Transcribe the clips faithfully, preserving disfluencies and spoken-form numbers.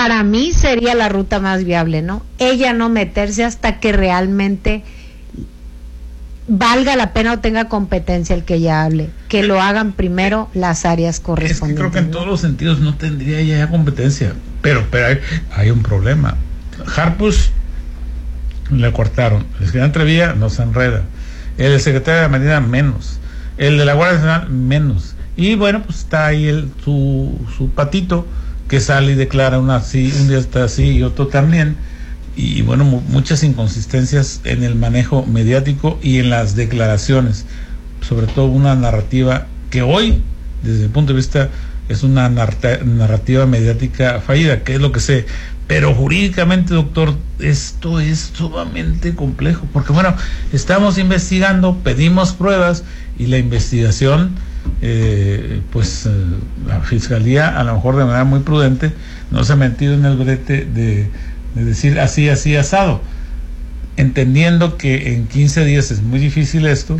para mí sería la ruta más viable, ¿no? Ella no meterse hasta que realmente valga la pena o tenga competencia el que ella hable, que lo hagan primero las áreas correspondientes. Es que creo que en ¿no? todos los sentidos no tendría ya competencia, pero pero hay, hay un problema. Harfush le cortaron, el secretario Entrevía no se enreda, el secretario de Marina menos, el de la Guardia Nacional menos, y bueno, pues está ahí el, su, su patito que sale y declara una así, un día está así y otro también. Y bueno, mu- muchas inconsistencias en el manejo mediático y en las declaraciones, sobre todo una narrativa que hoy, desde mi punto de vista, es una narta- narrativa mediática fallida, que es lo que sé, pero jurídicamente, doctor, esto es sumamente complejo, porque bueno, estamos investigando, pedimos pruebas y la investigación, eh, pues eh, la Fiscalía, a lo mejor de manera muy prudente, no se ha metido en el brete de de decir así, así, asado, entendiendo que en quince días es muy difícil esto.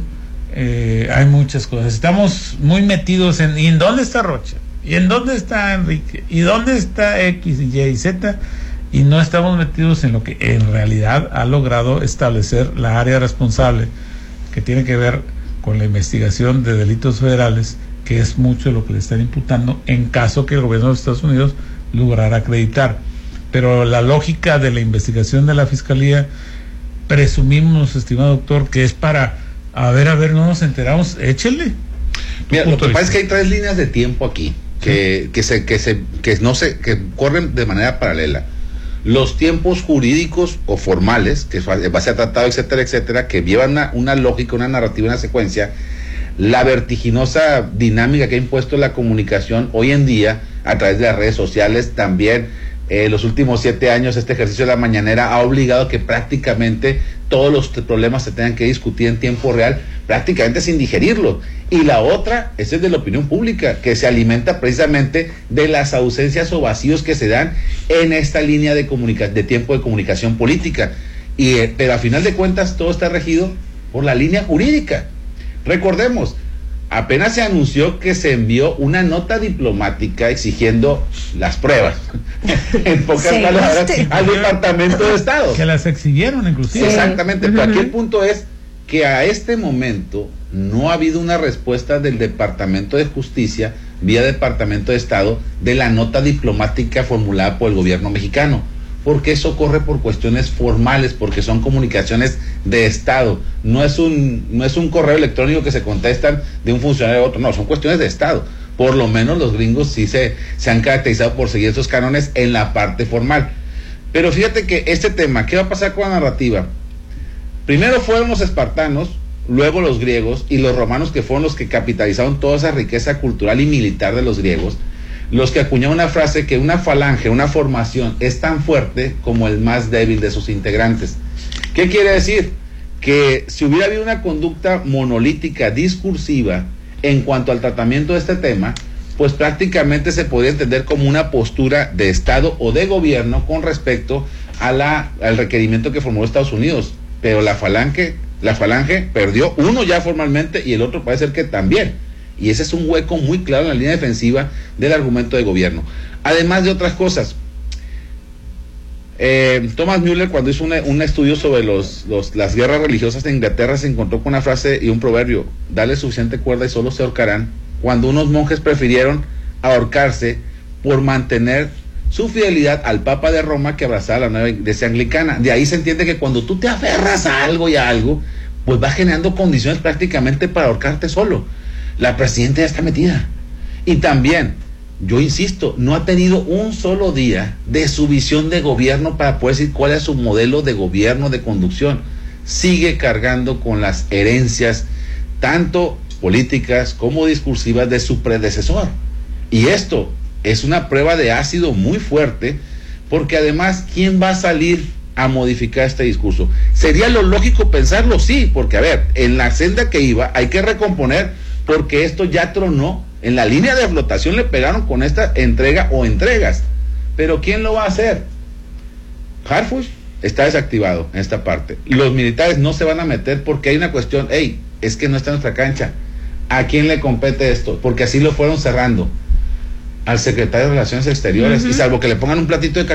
Eh, hay muchas cosas, estamos muy metidos en, ¿y en dónde está Rocha? ¿Y en dónde está Enrique? ¿Y dónde está X, Y y Z? Y no estamos metidos en lo que en realidad ha logrado establecer la área responsable, que tiene que ver con la investigación de delitos federales, que es mucho lo que le están imputando, en caso que el gobierno de los Estados Unidos lograra acreditar. Pero la lógica de la investigación de la Fiscalía, presumimos, estimado doctor, que es para, a ver, a ver, no nos enteramos, échele. Mira, lo que pasa es que hay tres líneas de tiempo aquí, que, sí. que se, que se, que no se, que corren de manera paralela. Los tiempos jurídicos o formales, que en base a tratado, etcétera, etcétera, que llevan una, una lógica, una narrativa, una secuencia, la vertiginosa dinámica que ha impuesto la comunicación hoy en día, a través de las redes sociales también. Eh, los últimos siete años este ejercicio de la mañanera ha obligado a que prácticamente todos los t- problemas se tengan que discutir en tiempo real, prácticamente sin digerirlo. Y la otra es el de la opinión pública, que se alimenta precisamente de las ausencias o vacíos que se dan en esta línea de, comunica- de tiempo de comunicación política. Y, eh, pero a final de cuentas todo está regido por la línea jurídica. Recordemos, apenas se anunció que se envió una nota diplomática exigiendo las pruebas, en pocas Sí, palabras, este. al Departamento de Estado. Que las exhibieron inclusive. Sí. Exactamente, pero Uh-huh. aquí el punto es que a este momento no ha habido una respuesta del Departamento de Justicia vía Departamento de Estado de la nota diplomática formulada por el gobierno mexicano, porque eso corre por cuestiones formales, porque son comunicaciones de Estado, no es un no es un correo electrónico que se contestan de un funcionario a otro, no, son cuestiones de Estado. Por lo menos los gringos sí se, se han caracterizado por seguir esos cánones en la parte formal. Pero fíjate que este tema, ¿qué va a pasar con la narrativa? Primero fueron los espartanos, luego los griegos y los romanos, que fueron los que capitalizaron toda esa riqueza cultural y militar de los griegos, los que acuñaron una frase que una falange, una formación, es tan fuerte como el más débil de sus integrantes. ¿Qué quiere decir? Que si hubiera habido una conducta monolítica, discursiva, en cuanto al tratamiento de este tema, pues prácticamente se podría entender como una postura de Estado o de gobierno con respecto a la, al requerimiento que formuló Estados Unidos. Pero la falange, la falange perdió, uno ya formalmente y el otro parece ser que también. Y ese es un hueco muy claro en la línea defensiva del argumento de gobierno. Además de otras cosas, eh, Thomas Müller, cuando hizo una, un estudio sobre los, los, las guerras religiosas en Inglaterra, se encontró con una frase y un proverbio: dale suficiente cuerda y solo se ahorcarán, cuando unos monjes prefirieron ahorcarse por mantener su fidelidad al Papa de Roma, que abrazaba la nueva iglesia anglicana. De ahí se entiende que cuando tú te aferras a algo y a algo, pues va generando condiciones prácticamente para ahorcarte solo. La presidenta ya está metida. Y también, yo insisto, no ha tenido un solo día de su visión de gobierno para poder decir cuál es su modelo de gobierno, de conducción. Sigue cargando con las herencias, tanto políticas como discursivas, de su predecesor. Y esto es una prueba de ácido muy fuerte, porque además, ¿quién va a salir a modificar este discurso? ¿Sería lo lógico pensarlo? Sí, porque a ver, en la senda que iba hay que recomponer, porque esto ya tronó. En la línea de flotación le pegaron con esta entrega o entregas. Pero ¿quién lo va a hacer? Harfush está desactivado en esta parte. Los militares no se van a meter porque hay una cuestión, hey, es que no está en nuestra cancha. ¿A quién le compete esto? Porque así lo fueron cerrando. Al secretario de Relaciones Exteriores. Uh-huh. Y salvo que le pongan un platito de